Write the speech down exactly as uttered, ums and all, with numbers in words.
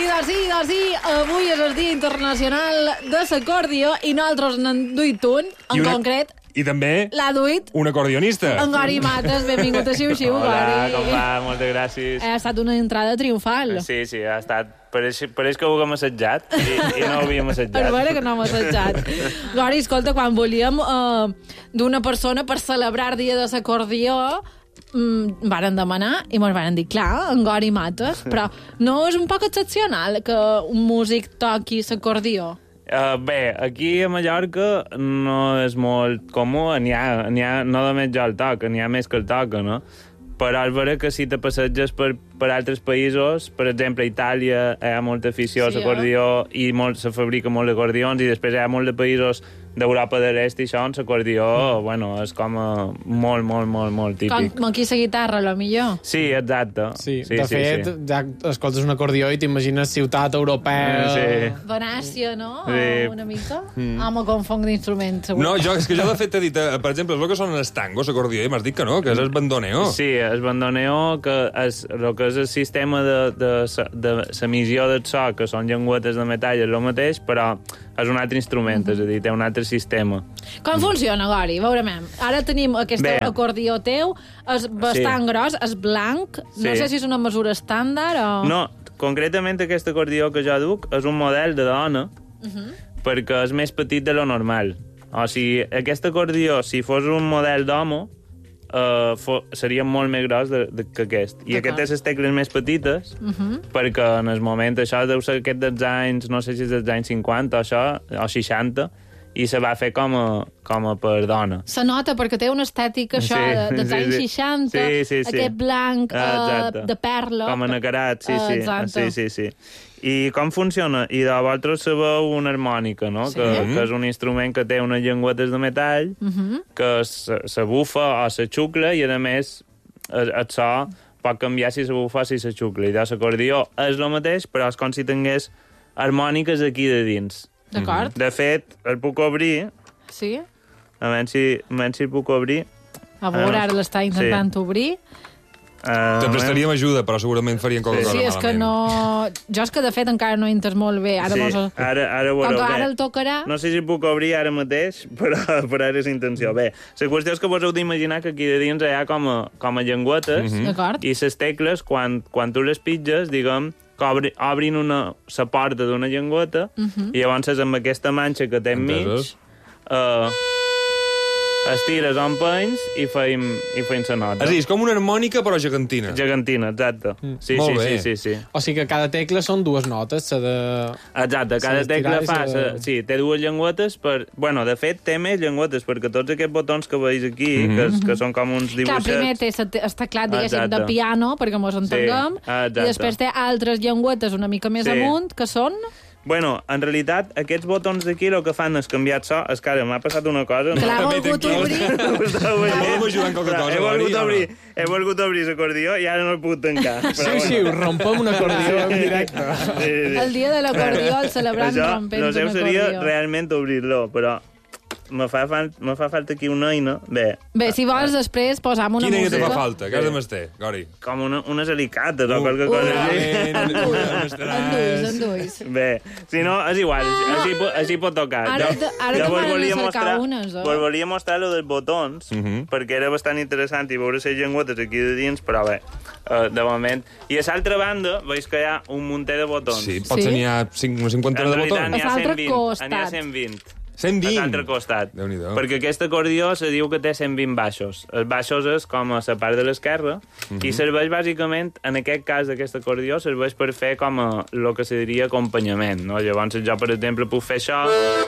doncs sí, doncs sí, avui és el Dia Internacional de l'Acordió i nosaltres n'hem duit un, en una... concret... I també l'ha duit un acordionista. en Gori Mates. Benvingut a Xiu Xiu, Hola, Gori. com va? Moltes gràcies. Ha estat una entrada triomfal. Sí, sí, ha estat... Pareix, pareix que ho havíem assajat i, i no ho havíem assajat. És vera que no hem assajat. Gori, escolta, quan volíem eh, d'una persona per celebrar Dia de l'Acordió, mm, varen demanar i ens varen dir, clar, en Gori Mates, però no és un poc excepcional que un músic toqui l'acordió? Uh, bé, aquí a Mallorca no és molt comú, n'hi ha, n'hi ha, no només jo el toc, n'hi ha més que el toca, no? Però és vera que si te passeges per, per altres països, per exemple, a Itàlia hi ha molta afició Sí, a l'acordió i molt, se fabrica molt d'acordions, i després hi ha molt de països d'Europa de l'Est i això, on l'acordió, mm. bueno, és com a molt, molt, molt, molt típic. Com aquí la guitarra, a lo millor. Sí, exacte. Sí, sí de sí, fet, sí. ja escoltes un acordió i t'imagines ciutat europea... Sí. Venècia, no? Sí. Una mica? Mm. Ah, me confong d'instruments, segur. No, jo, és que jo de fet t'he dit, eh, per exemple, és el que són els tangos, acordió, i m'has dit que no, que és el bandoneó. Sí, el bandoneó, que és el que és el sistema de, de, de l'emissió del so, que són llengüetes de metall, és el mateix, però és un altre instrument, mm -hmm. és a dir, té un altre sistema. Com funciona, Gori? Veurem. Ara tenim aquest Bé. acordió teu, és bastant Sí. gros, és blanc, no Sí. sé si és una mesura estàndard o... No, concretament aquest acordió que jo duc és un model de dona, Uh -huh. perquè és més petit de lo normal. O sigui, aquest acordió, si fos un model d'home, Uh, fo, seria molt més gros de, de, que aquest. I aquest té les tecles més petites, uh -huh. perquè en el moment, això deu ser aquest dels anys, no sé si és dels anys cinquanta o això, o seixanta, i se va fer com a, com a per dona. Se nota perquè té una estètica, això, Sí, de, dels sí, anys sí. seixanta, Sí, sí, sí. aquest blanc Ah, uh, de perla. Com a nacarat, sí, Ah, sí. exacte. sí, sí, sí. I com funciona? I de vosaltres sabeu una harmònica, no? Sí. Que, que és un instrument que té unes llengüetes de metall, Uh -huh. que se, se bufa o se xucla, i a més el, el so pot canviar si se bufa o si se xucla. I de l'acordió és el mateix, però és com si tingués harmòniques aquí de dins. D'acord? De fet, el puc obrir, Sí. a veure si, a veure si el puc obrir. A veure, Ah, ara l'està intentant sí. obrir. Uh, Te prestaríem ajuda, però segurament farien qualque Sí. cosa Sí, és que malament. no... Jo és que, de fet, encara no he entès molt bé. Ara sí, mos... ara, ara ho Com veureu. que ara Bé, el tocarà... no sé si puc obrir ara mateix, però, però ara és intenció. Bé, la qüestió és que vos heu d'imaginar que aquí de dins hi ha com a, com a llengüetes, Mhm. D'acord? i les tecles, quan, quan tu les pitges, diguem, que obri, obrin una, la porta d'una llengüeta, Mhm. i llavors amb aquesta manxa que té enmig, Entesos. uh, estires o empenys i feim, i feim la nota. És a dir, és com una harmònica, però gegantina. Gegantina, exacte. Sí, Molt sí, bé. sí, sí, sí. O sigui que cada tecla són dues notes, la de... Exacte, cada Se tecla l'estirar i fa... se- Se... Sí, té dues llengüetes per... Bueno, de fet, té més llengüetes, perquè tots aquests botons que veus aquí, Mhm. que, és- que són com uns Clar, dibuixets... primer té sa- el teclat, diguéssim, de Exacte. piano, perquè mos entenguem, exacte. i després té altres llengüetes una mica més Sí. amunt, que són... Bueno, en realitat, aquests botons d'aquí el que fan és canviar el so. És que ara m'ha passat una cosa... Que l'ha també volgut tranquil. obrir. Ho estava veient. Volem ajudar en qualque Clar, cosa, He volgut Gori, o no? obrir, he volgut obrir l'acordió i ara no el puc tancar. Però Sí, sí, bueno. rompem un acordió en directe. Sí, sí. El dia de l'acordió, el celebrant Això, rompent no un sé, seria acordió. realment obrir-lo, però me fa, fa, me fa falta aquí una eina. Bé, Bé, si vols, després posam una Quina eina te música. fa falta? Què has de mestre, Gori? com una, unes alicates o Uh, qualque cosa així. Enduis, enduis. Bé, si no, és igual, així, po- així pot tocar. Ara Jo- te- ara jo te vos van a volia cercar mostrar, unes, eh? vos volia mostrar lo dels botons, Mhm. perquè era bastant interessant i veure les llengüetes aquí de dins, però bé, uh, de moment. I a l'altra banda, veus que hi ha un munter de botons. Sí, pot Sí? tenir una cinquantena En de realitat botons. n'hi ha A l'altre cent vint. costat. N'hi ha cent vint. cent vint? A l'altre costat. Déu-n'hi-do. Perquè aquest acordió se diu que té cent vint baixos. Els baixos és com a la part de l'esquerra, i serveix bàsicament, en aquest cas d'aquest acordió, serveix per fer com a el que se diria acompanyament. No? Llavors jo, per exemple, puc fer això,